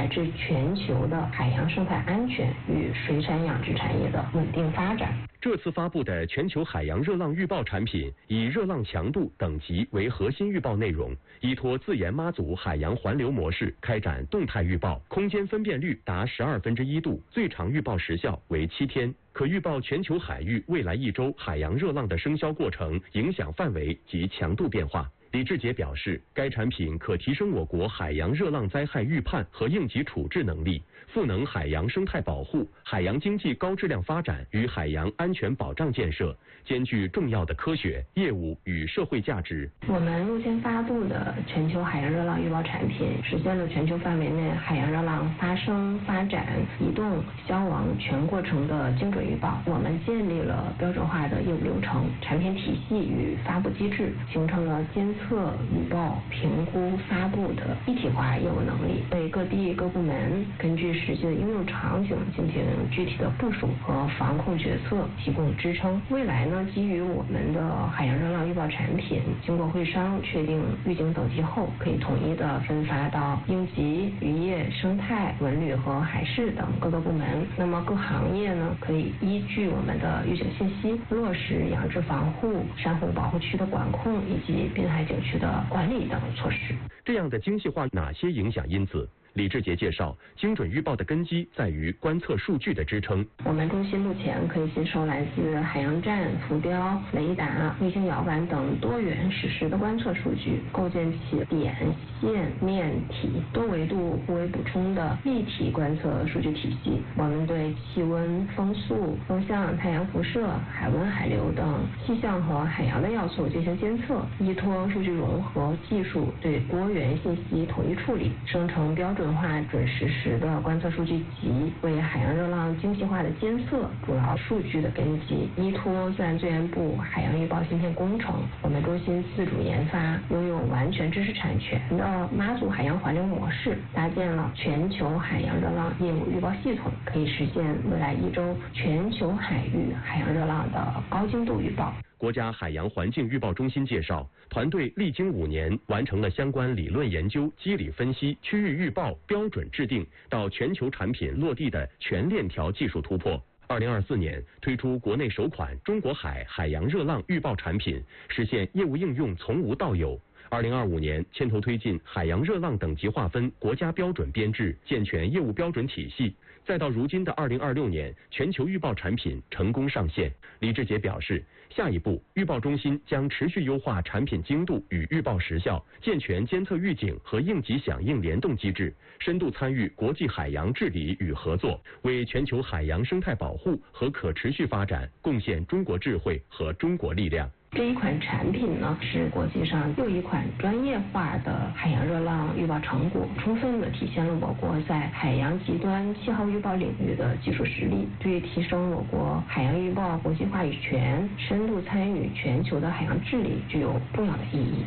乃至全球的海洋生态安全与水产养殖产业的稳定发展。 这次发布的全球海洋热浪预报产品，以热浪强度等级为核心预报内容，依托自研妈祖海洋环流模式开展动态预报，空间分辨率达1/12度，最长预报时效为7天，可预报全球海域未来1周海洋热浪的生肖过程、影响范围及强度变化。李志杰表示，该产品可提升我国海洋热浪灾害预判和应急处置能力，赋能海洋生态保护、海洋经济高质量发展与海洋安全保障建设，兼具重要的科学、业务与社会价值。 我们目前发布的全球海洋热浪预报产品，实现了全球范围内海洋热浪发生、发展、移动、消亡全过程的精准预报。我们建立了标准化的业务流程、产品体系与发布机制，形成了监测、预报、评估、发布的一体化业务能力，为各地各部门根据实际的应用场景进行具体的部署和防控决策提供支撑。未来呢，基于我们的海洋热浪预报产品，经过会商确定预警等级后，可以统一的分发到应急、渔业、生态、文旅和海事等各个部门。那么各行业呢，可以依据我们的预警信息，落实养殖防护、珊瑚保护区的管控以及滨海景区的管理等措施。 这样的精细化哪些影响因子？李志杰介绍，精准预报的根基在于观测数据的支撑。 我们中心目前可以接收来自海洋站、浮标、雷达、卫星遥感等多元实时的观测数据，构建起点、线、面、体多维度互为补充的立体观测数据体系。我们对气温、风速、风向、太阳辐射、海温、海流等气象和海洋的要素进行监测，依托数据融合技术对多元信息统一处理，生成标准化准实时的观测数据集，为海洋热浪精细化的监测主要数据的根基。依托自然资源部海洋预报芯片工程，我们中心自主研发拥有完全知识产权的妈祖海洋环流模式，搭建了全球海洋热浪业务预报系统，可以实现未来1周全球海域海洋热浪的高精度预报。 国家海洋环境预报中心介绍，团队历经5年，完成了相关理论研究、机理分析、区域预报标准制定到全球产品落地的全链条技术突破。2024年推出国内首款中国海海洋热浪预报产品，实现业务应用从无到有。2025年牵头推进海洋热浪等级划分国家标准编制，健全业务标准体系。再到如今的2026年，全球预报产品成功上线。李志杰表示，下一步预报中心将持续优化产品精度与预报时效，健全监测预警和应急响应联动机制，深度参与国际海洋治理与合作，为全球海洋生态保护和可持续发展贡献中国智慧和中国力量。 这一款产品呢，是国际上又一款专业化的海洋热浪预报成果，充分地体现了我国在海洋极端气候预报领域的技术实力，对于提升我国海洋预报国际话语权、深度参与全球的海洋治理具有重要的意义。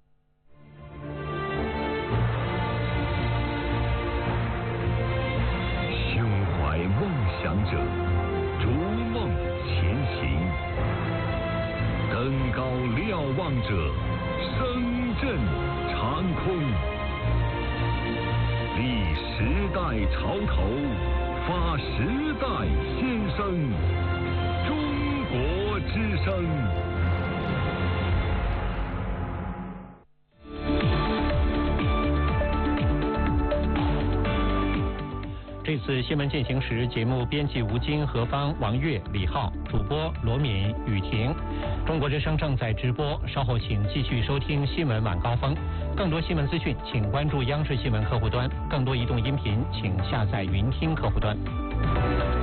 胸怀梦想者，逐梦前行。登高瞭望者，声震长空。立时代潮头，发时代先声。中国之声。 这次新闻进行时，节目编辑吴京、何芳、王悦、李浩，主播罗敏、雨婷。中国之声正在直播，稍后请继续收听新闻晚高峰。更多新闻资讯，请关注央视新闻客户端；更多移动音频，请下载云听客户端。